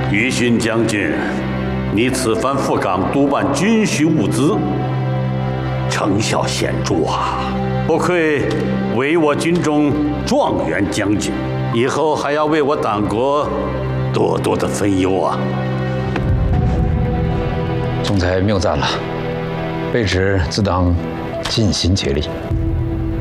于勋将军，你此番赴港督办军需物资，成效显著啊！不愧为我军中状元将军，以后还要为我党国多多的分忧啊！ 总裁谬赞了，卑职自当尽心竭力。